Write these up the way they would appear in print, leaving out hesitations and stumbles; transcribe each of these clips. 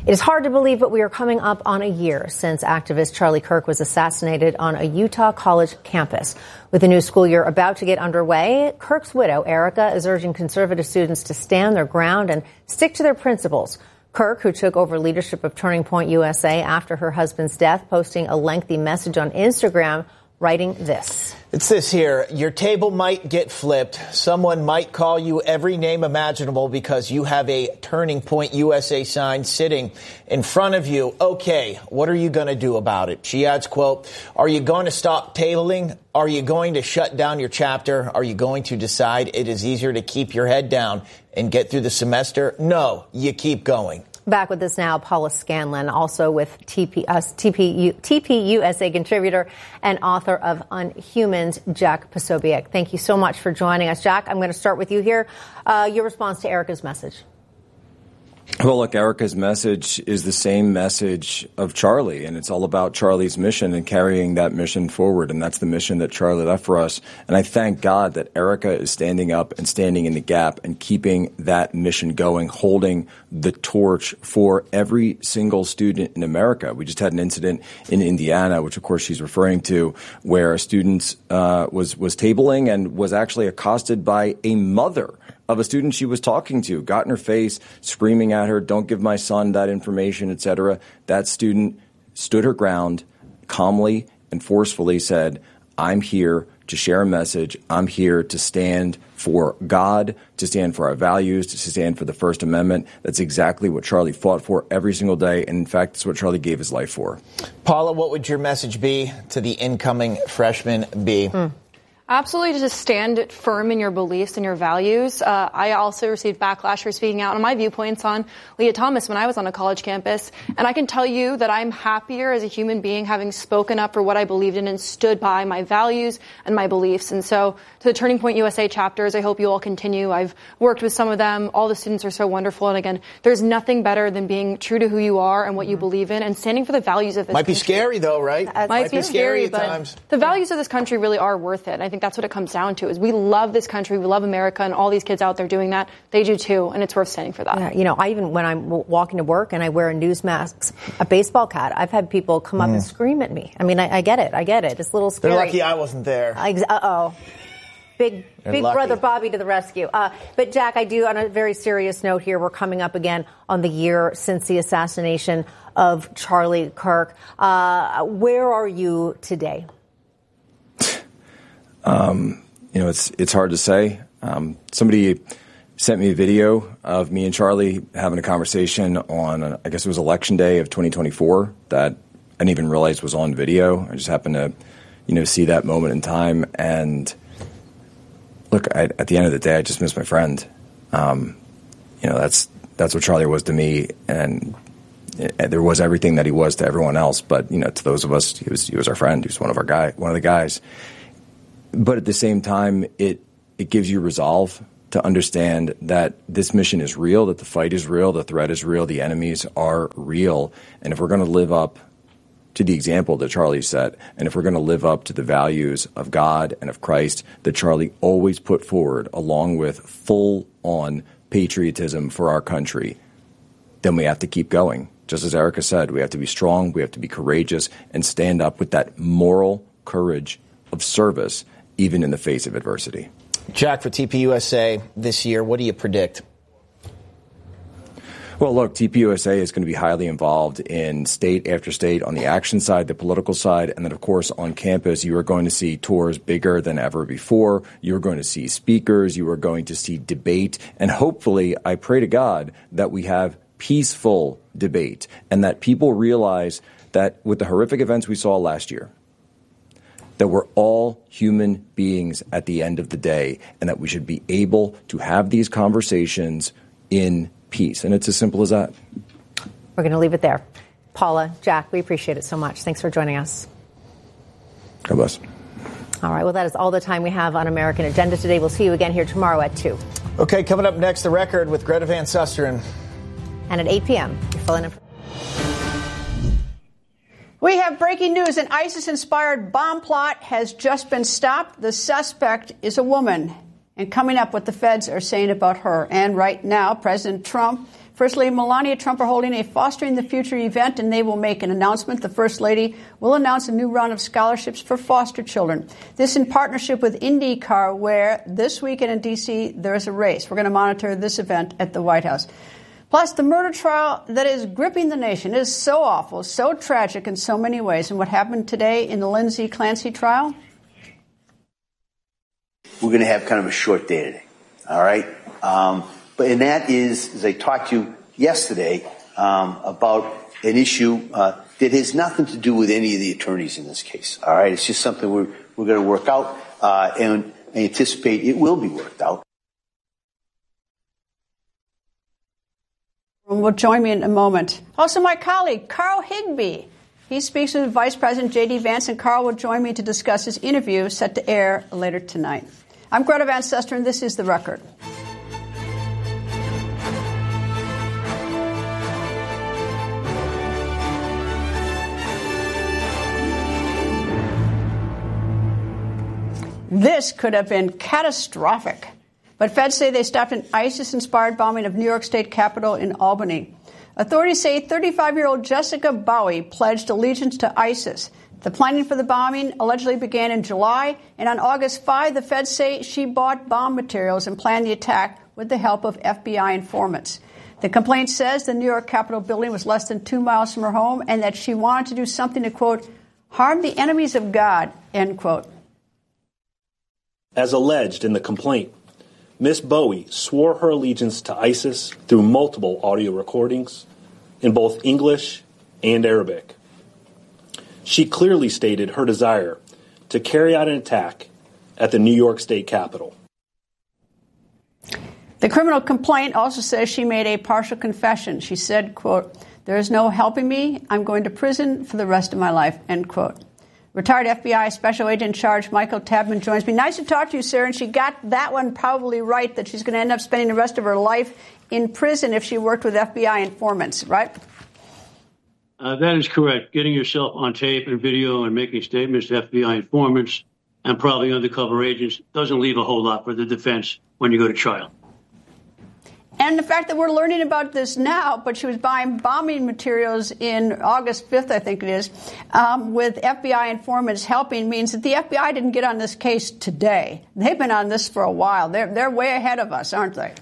It is hard to believe, but we are coming up on a year since activist Charlie Kirk was assassinated on a Utah college campus. With the new school year about to get underway, Kirk's widow, Erica, is urging conservative students to stand their ground and stick to their principles. Kirk, who took over leadership of Turning Point USA after her husband's death, posting a lengthy message on Instagram, writing this. It's this here. Your table might get flipped. Someone might call you every name imaginable because you have a Turning Point USA sign sitting in front of you. Okay, what are you going to do about it? She adds, quote, are you going to stop tabling? Are you going to shut down your chapter? Are you going to decide it is easier to keep your head down and get through the semester? No, you keep going. Back with us now, Paula Scanlon, also with TP USA contributor and author of Unhumans, Jack Posobiec. Thank you so much for joining us. Jack, I'm going to start with you here. Your response to Erica's message. Well, look, Erica's message is the same message of Charlie, and it's all about Charlie's mission and carrying that mission forward, and that's the mission that Charlie left for us. And I thank God that Erica is standing up and standing in the gap and keeping that mission going, holding the torch for every single student in America. We just had an incident in Indiana, which of course she's referring to, where a student was tabling and was actually accosted by a mother of a student she was talking to, got in her face, screaming at her, don't give my son that information, etc. That student stood her ground, calmly and forcefully said, I'm here to share a message. I'm here to stand for God, to stand for our values, to stand for the First Amendment. That's exactly what Charlie fought for every single day. And in fact, it's what Charlie gave his life for. Paula, what would your message be to the incoming freshman be? Absolutely, just stand firm in your beliefs and your values. I also received backlash for speaking out on my viewpoints on Leah Thomas when I was on a college campus. And I can tell you that I'm happier as a human being having spoken up for what I believed in and stood by my values and my beliefs. And so to the Turning Point USA chapters, I hope you all continue. I've worked with some of them. All the students are so wonderful. And again, there's nothing better than being true to who you are and what you believe in and standing for the values of this country. Might be scary, though, right? Might be scary, at times. The values of this country really are worth it. I think that's what it comes down to, is we love this country, we love America, and all these kids out there doing that, they do too, and it's worth standing for that. Yeah, you know, when I'm walking to work and I wear a news mask, a baseball cap, I've had people come up and scream at me. I mean, I get it. It's a little scary. They're lucky I wasn't there. Big brother Bobby to the rescue. But Jack, I do, on a very serious note here, we're coming up again on the year since the assassination of Charlie Kirk. Where are you today? It's hard to say. Somebody sent me a video of me and Charlie having a conversation on, I guess it was Election Day of 2024, that I didn't even realize was on video. I just happened to, see that moment in time. And look, at the end of the day, I just miss my friend. That's what Charlie was to me. And there was everything that he was to everyone else. But, to those of us, he was our friend. He was one of the guys. But at the same time, it gives you resolve to understand that this mission is real, that the fight is real, the threat is real, the enemies are real. And if we're going to live up to the example that Charlie set, and if we're going to live up to the values of God and of Christ that Charlie always put forward, along with full-on patriotism for our country, then we have to keep going. Just as Erica said, we have to be strong, we have to be courageous, and stand up with that moral courage of service, even in the face of adversity. Jack, for TPUSA this year, what do you predict? Well, look, TPUSA is going to be highly involved in state after state on the action side, the political side, and then, of course, on campus, you are going to see tours bigger than ever before. You're going to see speakers. You are going to see debate. And hopefully, I pray to God that we have peaceful debate and that people realize that with the horrific events we saw last year, that we're all human beings at the end of the day, and that we should be able to have these conversations in peace. And it's as simple as that. We're going to leave it there. Paula, Jack, we appreciate it so much. Thanks for joining us. God bless. All right. Well, that is all the time we have on American Agenda today. We'll see you again here tomorrow at 2. Okay, coming up next, The Record with Greta Van Susteren. And at 8 p.m., you're filling in for... We have breaking news. An ISIS-inspired bomb plot has just been stopped. The suspect is a woman. And coming up, what the feds are saying about her. And right now, President Trump, First Lady Melania Trump are holding a Fostering the Future event, and they will make an announcement. The First Lady will announce a new round of scholarships for foster children. This in partnership with IndyCar, where this weekend in D.C. there's a race. We're going to monitor this event at the White House. Plus, the murder trial that is gripping the nation is so awful, so tragic in so many ways. And what happened today in the Lindsay Clancy trial? We're going to have kind of a short day today, all right? And that is, as I talked to you yesterday, about an issue that has nothing to do with any of the attorneys in this case, all right? It's just something we're going to work out, and I anticipate it will be worked out. Will join me in a moment. Also, my colleague, Carl Higbee. He speaks with Vice President J.D. Vance, and Carl will join me to discuss his interview set to air later tonight. I'm Greta Van Susteren, and this is The Record. This could have been catastrophic. But feds say they stopped an ISIS-inspired bombing of New York State Capitol in Albany. Authorities say 35-year-old Jessica Bowie pledged allegiance to ISIS. The planning for the bombing allegedly began in July, and on August 5, the feds say she bought bomb materials and planned the attack with the help of FBI informants. The complaint says the New York Capitol building was less than 2 miles from her home and that she wanted to do something to, quote, harm the enemies of God, end quote. As alleged in the complaint, Ms. Bowie swore her allegiance to ISIS through multiple audio recordings in both English and Arabic. She clearly stated her desire to carry out an attack at the New York State Capitol. The criminal complaint also says she made a partial confession. She said, quote, there is no helping me. I'm going to prison for the rest of my life, end quote. Retired FBI Special Agent in Charge Michael Tabman joins me. Nice to talk to you, Sarah. And she got that one probably right, that she's going to end up spending the rest of her life in prison if she worked with FBI informants, right? That is correct. Getting yourself on tape and video and making statements to FBI informants and probably undercover agents doesn't leave a whole lot for the defense when you go to trial. And the fact that we're learning about this now, but she was buying bombing materials in August 5th, I think it is, with FBI informants helping, means that the FBI didn't get on this case today. They've been on this for a while. They're way ahead of us, aren't they?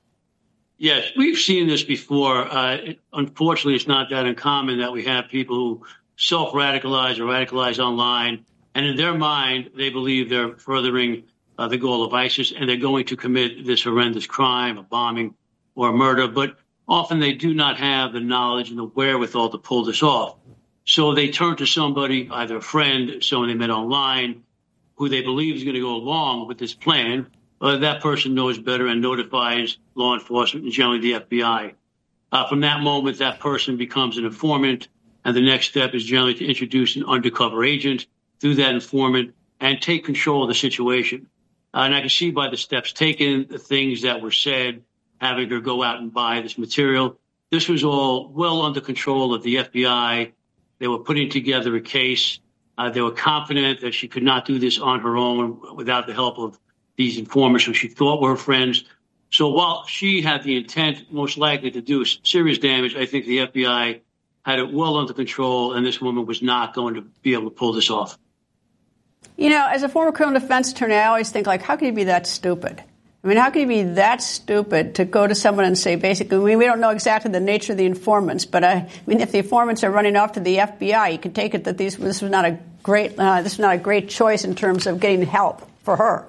Yes, we've seen this before. Unfortunately, it's not that uncommon that we have people who self-radicalize or radicalize online, and in their mind, they believe they're furthering the goal of ISIS, and they're going to commit this horrendous crime, a bombing or a murder. But often they do not have the knowledge and the wherewithal to pull this off. So they turn to somebody, either a friend, someone they met online, who they believe is going to go along with this plan. That person knows better and notifies law enforcement and generally the FBI. From that moment, that person becomes an informant, and the next step is generally to introduce an undercover agent through that informant and take control of the situation. And I can see by the steps taken, the things that were said, having her go out and buy this material. This was all well under control of the FBI. They were putting together a case. They were confident that she could not do this on her own without the help of these informers who she thought were her friends. So while she had the intent most likely to do serious damage, I think the FBI had it well under control, and this woman was not going to be able to pull this off. You know, as a former criminal defense attorney, I always think, like, how can you be that stupid? I mean, how can you be that stupid to go to someone and say, basically, I mean, we don't know exactly the nature of the informants, but I mean, if the informants are running off to the FBI, you can take it that this was not a great choice in terms of getting help for her.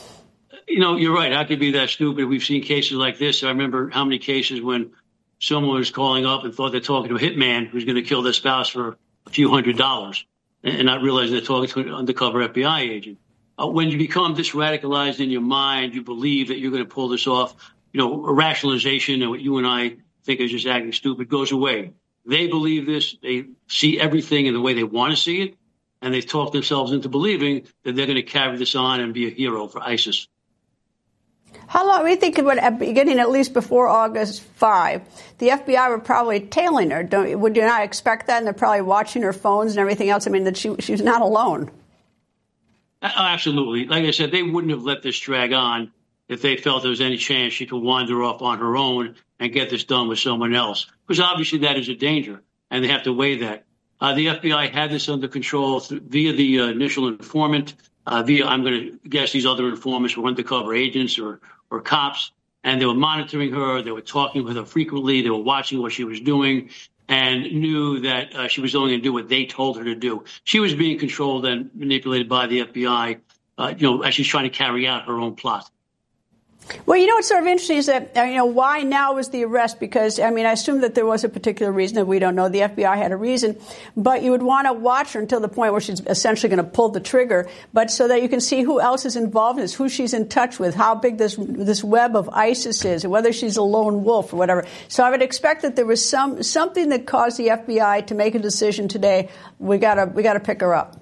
You know, you're right. How could you be that stupid? We've seen cases like this. I remember how many cases when someone was calling up and thought they're talking to a hitman who's going to kill their spouse for a few $100s and not realizing they're talking to an undercover FBI agent. When you become this radicalized in your mind, you believe that you're going to pull this off. You know, a rationalization and what you and I think is just acting stupid goes away. They believe this. They see everything in the way they want to see it. And they've talked themselves into believing that they're going to carry this on and be a hero for ISIS. How long do you think, beginning at least before August 5, the FBI were probably tailing her? Would you not expect that? And they're probably watching her phones and everything else. I mean, that she was not alone. Absolutely. Like I said, they wouldn't have let this drag on if they felt there was any chance she could wander off on her own and get this done with someone else. Because obviously that is a danger, and they have to weigh that. The FBI had this under control via the initial informant, I'm going to guess these other informants were undercover agents or cops, and they were monitoring her. They were talking with her frequently. They were watching what she was doing and knew that she was only going to do what they told her to do. She was being controlled and manipulated by the FBI, as she's trying to carry out her own plot. Well, what's sort of interesting is that, why now was the arrest? Because, I assume that there was a particular reason that we don't know. The FBI had a reason. But you would want to watch her until the point where she's essentially going to pull the trigger, but so that you can see who else is involved in this, who she's in touch with, how big this web of ISIS is, or whether she's a lone wolf or whatever. So I would expect that there was something that caused the FBI to make a decision today. We gotta pick her up.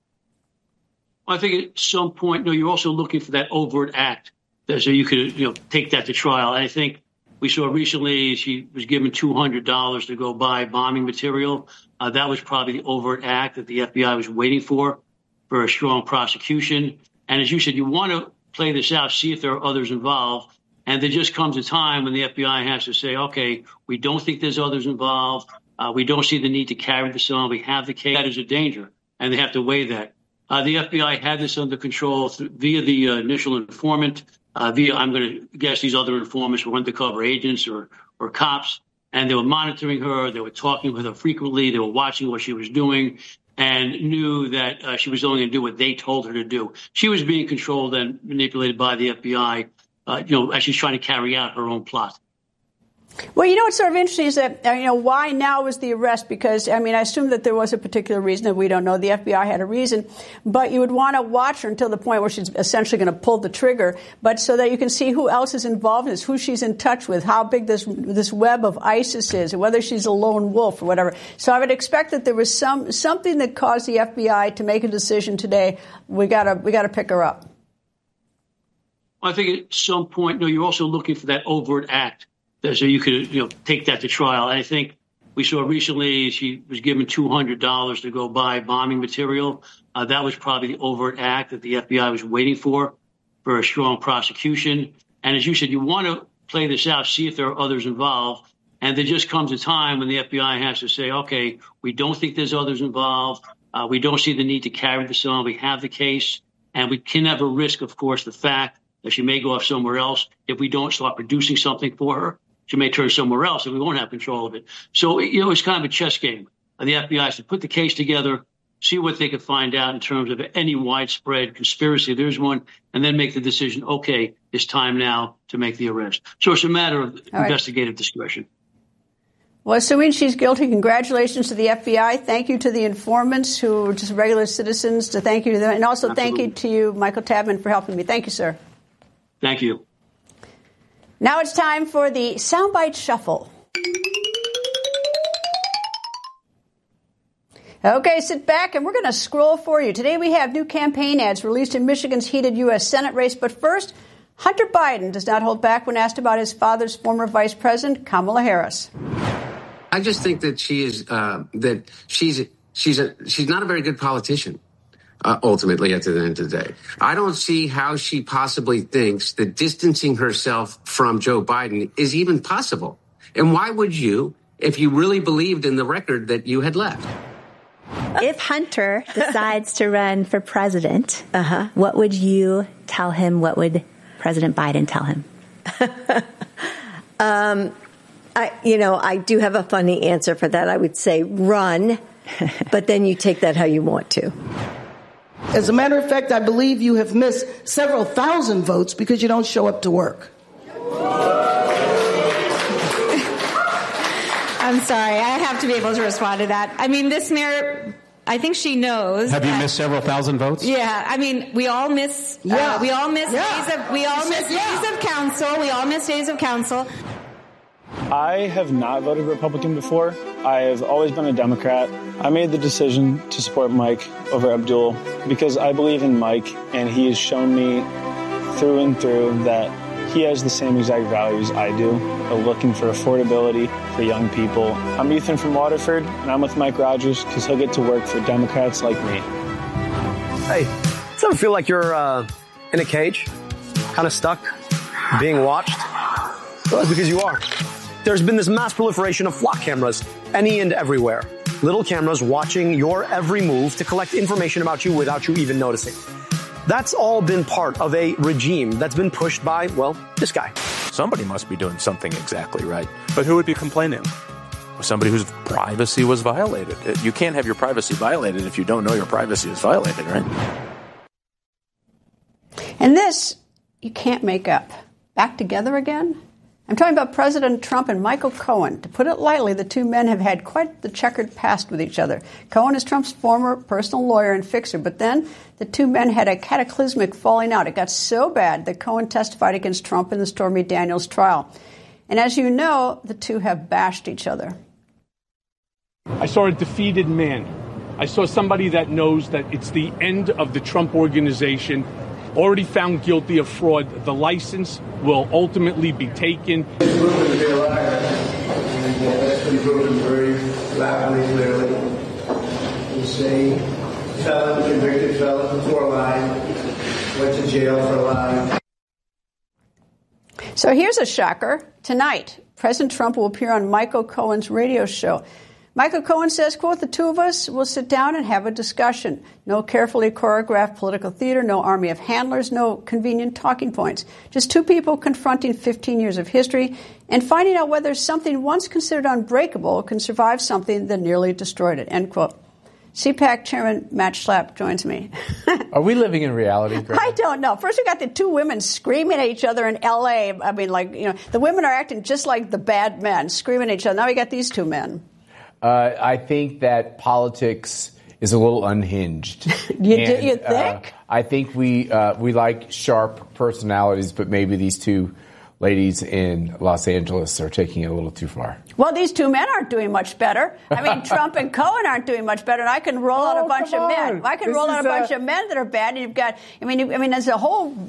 I think at some point, you're also looking for that overt act. So you could, take that to trial. I think we saw recently she was given $200 to go buy bombing material. That was probably the overt act that the FBI was waiting for a strong prosecution. And as you said, you want to play this out, see if there are others involved. And there just comes a time when the FBI has to say, okay, we don't think there's others involved. We don't see the need to carry this on. We have the case. That is a danger, and they have to weigh that. The FBI had this under control via the initial informant. I'm going to guess these other informants were undercover agents or cops, and they were monitoring her. They were talking with her frequently. They were watching what she was doing and knew that she was only going to do what they told her to do. She was being controlled and manipulated by the FBI, as she's trying to carry out her own plot. Well, what's sort of interesting is that, why now was the arrest? Because, I assume that there was a particular reason that we don't know. The FBI had a reason. But you would want to watch her until the point where she's essentially going to pull the trigger, but so that you can see who else is involved in this, who she's in touch with, how big this web of ISIS is, or whether she's a lone wolf or whatever. So I would expect that there was something that caused the FBI to make a decision today. We gotta pick her up. I think at some point, you're also looking for that overt act. So you could, take that to trial. I think we saw recently she was given $200 to go buy bombing material. That was probably the overt act that the FBI was waiting for a strong prosecution. And as you said, you want to play this out, see if there are others involved. And there just comes a time when the FBI has to say, okay, we don't think there's others involved. We don't see the need to carry this on. We have the case, and we can never risk, of course, the fact that she may go off somewhere else if we don't start producing something for her. She may turn somewhere else and we won't have control of it. So, it's kind of a chess game. The FBI has to put the case together, see what they can find out in terms of any widespread conspiracy. There's one, and then make the decision, okay, it's time now to make the arrest. So it's a matter of investigative discretion. Well, assuming she's guilty, congratulations to the FBI. Thank you to the informants who are just regular citizens. Thank you to them. And also Absolutely. Thank you to you, Michael Tabman, for helping me. Thank you, sir. Thank you. Now it's time for the Soundbite Shuffle. Okay, sit back, and we're going to scroll for you. Today we have new campaign ads released in Michigan's heated U.S. Senate race. But first, Hunter Biden does not hold back when asked about his father's former vice president, Kamala Harris. I just think that she's not a very good politician. Ultimately, at the end of the day, I don't see how she possibly thinks that distancing herself from Joe Biden is even possible. And why would you, if you really believed in the record that you had left? If Hunter decides to run for president, what would you tell him? What would President Biden tell him? I do have a funny answer for that. I would say run, but then you take that how you want to. As a matter of fact, I believe you have missed several thousand votes because you don't show up to work. I'm sorry. I have to be able to respond to that. I mean, this mayor, I think she knows. Have you missed several thousand votes? Yeah. I mean, we all miss. Days of council. We all miss days of council. I have not voted Republican before. I have always been a Democrat. I made the decision to support Mike over Abdul because I believe in Mike, and he has shown me through and through that he has the same exact values I do, of looking for affordability for young people. I'm Ethan from Waterford, and I'm with Mike Rogers because he'll get to work for Democrats like me. Hey, does it ever feel like you're in a cage, kind of stuck? being watched? Well, that's because you are. There's been this mass proliferation of flock cameras, any and everywhere. Little cameras watching your every move to collect information about you without you even noticing. That's all been part of a regime that's been pushed by, well, this guy. Somebody must be doing something exactly right. But who would be complaining? Somebody whose privacy was violated. You can't have your privacy violated if you don't know your privacy is violated, right? And this, you can't make up. Back together again? I'm talking about President Trump and Michael Cohen. To put it lightly, the two men have had quite the checkered past with each other. Cohen is Trump's former personal lawyer and fixer, but then the two men had a cataclysmic falling out. It got so bad that Cohen testified against Trump in the Stormy Daniels trial. And as you know, the two have bashed each other. I saw a defeated man. I saw somebody that knows that it's the end of the Trump organization. Already found guilty of fraud. The license will ultimately be taken. It's proven to be a liar. That's been proven very rapidly, clearly. He's a felon, convicted felon for lying. Went to jail for lying. So here's a shocker. Tonight, President Trump will appear on Michael Cohen's radio show. Michael Cohen says, quote, the two of us will sit down and have a discussion. No carefully choreographed political theater, no army of handlers, no convenient talking points. Just two people confronting 15 years of history and finding out whether something once considered unbreakable can survive something that nearly destroyed it, end quote. CPAC Chairman Matt Schlapp joins me. Are we living in reality, Greg? I don't know. First, we got the two women screaming at each other in L.A. I mean, like, you know, the women are acting just like the bad men, screaming at each other. Now we got these two men. I think that politics is a little unhinged. You think? I think we like sharp personalities, but maybe these two ladies in Los Angeles are taking it a little too far. Well, these two men aren't doing much better. I mean, Trump and Cohen aren't doing much better, and I can roll out a bunch of men. I can roll out a bunch of men that are bad, and you've got. I mean, there's a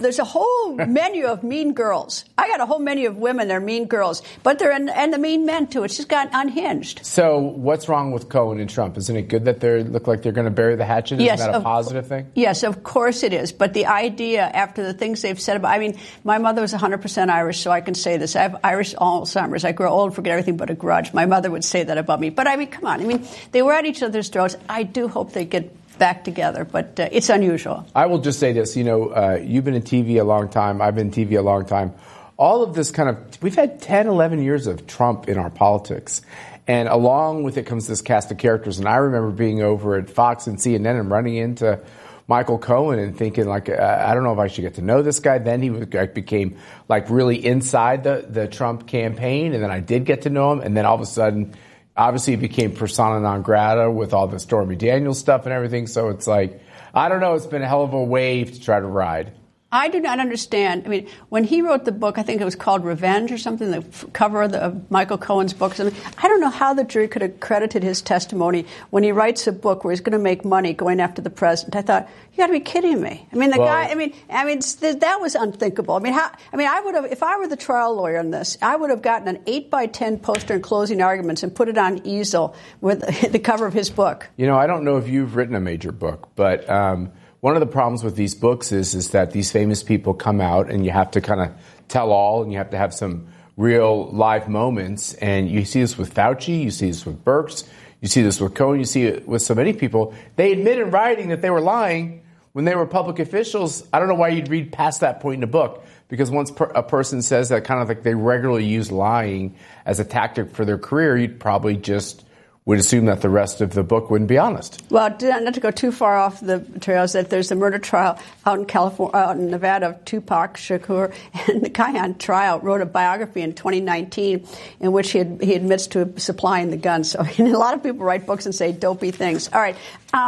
whole menu of mean girls. I got a whole menu of women that are mean girls, but they're and the mean men too. It's just got unhinged. So, what's wrong with Cohen and Trump? Isn't it good that they look like they're going to bury the hatchet? Isn't that a positive thing? Yes, of course it is. But the idea, after the things they've said about, I mean, my mother was 100% Irish, so I can say this. I have Irish Alzheimer's. I grow old, forget everything but a grudge. My mother would say that about me. But, I mean, come on. I mean, they were at each other's throats. I do hope they get back together, but it's unusual. I will just say this. You know, you've been in TV a long time. I've been in TV a long time. All of this we've had 10, 11 years of Trump in our politics. And along with it comes this cast of characters. And I remember being over at Fox and CNN and running into Michael Cohen and thinking, like, I don't know if I should get to know this guy. Then he became, like, really inside the Trump campaign. And then I did get to know him. And then all of a sudden, obviously, he became persona non grata with all the Stormy Daniels stuff and everything. So it's like, I don't know. It's been a hell of a wave to try to ride. I do not understand. I mean, when he wrote the book, I think it was called Revenge or something, the cover of Michael Cohen's book. I don't know how the jury could have credited his testimony when he writes a book where he's going to make money going after the president. I thought, you got to be kidding me. I mean, the guy. I mean, that was unthinkable. I mean, I would have, if I were the trial lawyer on this, I would have gotten an 8x10 poster in closing arguments and put it on easel with the cover of his book. You know, I don't know if you've written a major book, but one of the problems with these books is that these famous people come out and you have to kind of tell all and you have to have some real live moments. And you see this with Fauci, you see this with Birx, you see this with Cohen, you see it with so many people. They admit in writing that they were lying when they were public officials. I don't know why you'd read past that point in a book, because once a person says that kind of like they regularly use lying as a tactic for their career, you'd probably just would assume that the rest of the book wouldn't be honest. Well, not to go too far off the trails, that there's a murder trial out in California, out in Nevada of Tupac Shakur, and the guy on trial wrote a biography in 2019 in which he admits to supplying the gun. So a lot of people write books and say dopey things. All right.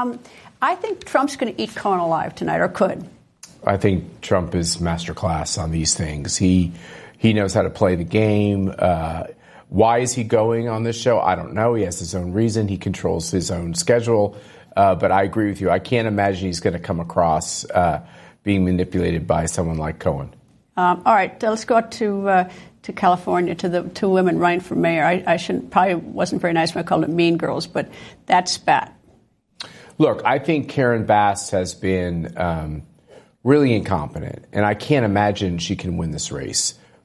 I think Trump's going to eat Cohen alive tonight, or could. I think Trump is masterclass on these things. He knows how to play the game. Why is he going on this show? I don't know. He has his own reason. He controls his own schedule. But I agree with you. I can't imagine he's going to come across being manipulated by someone like Cohen. All right. Let's go to California, to the two women running for mayor. I probably wasn't very nice when I called them mean girls, but that's spat. Look, I think Karen Bass has been really incompetent, and I can't imagine she can win this race.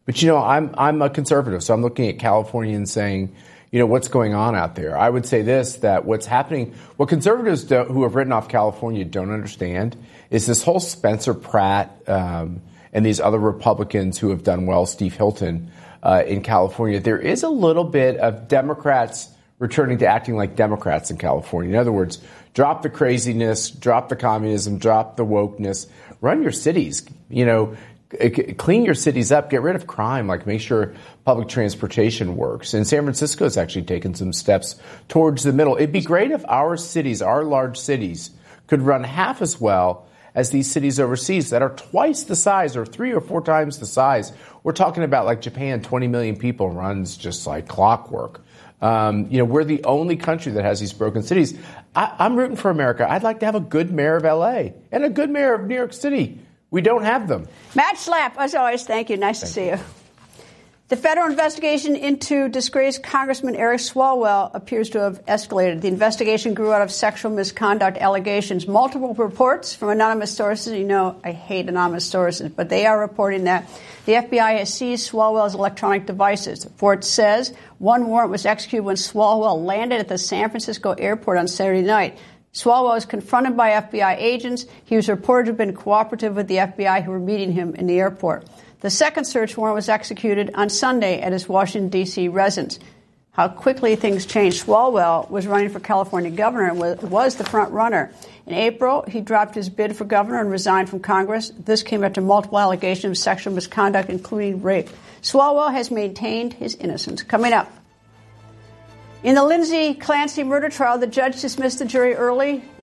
But, I'm a conservative, so I'm looking at California and saying, what's going on out there? I would say this, that what's happening, what conservatives who have written off California don't understand is this whole Spencer Pratt and these other Republicans who have done well, Steve Hilton, in California. There is a little bit of Democrats returning to acting like Democrats in California. In other words, drop the craziness, drop the communism, drop the wokeness, run your cities, clean your cities up, get rid of crime, make sure public transportation works. And San Francisco has actually taken some steps towards the middle. It'd be great if our cities, our large cities, could run half as well as these cities overseas that are twice the size or 3 or 4 times the size. We're talking about Japan, 20 million people, runs just like clockwork. We're the only country that has these broken cities. I'm rooting for America. I'd like to have a good mayor of L.A. and a good mayor of New York City. We don't have them. Matt Schlapp, as always, thank you. Nice to see you. The federal investigation into disgraced Congressman Eric Swalwell appears to have escalated. The investigation grew out of sexual misconduct allegations. Multiple reports from anonymous sources. I hate anonymous sources, but they are reporting that the FBI has seized Swalwell's electronic devices. The report says one warrant was executed when Swalwell landed at the San Francisco airport on Saturday night. Swalwell was confronted by FBI agents. He was reported to have been cooperative with the FBI who were meeting him in the airport. The second search warrant was executed on Sunday at his Washington, D.C. residence. How quickly things changed. Swalwell was running for California governor and was the front runner. In April, he dropped his bid for governor and resigned from Congress. This came after multiple allegations of sexual misconduct, including rape. Swalwell has maintained his innocence. Coming up. In the Lindsay Clancy murder trial, the judge dismissed the jury early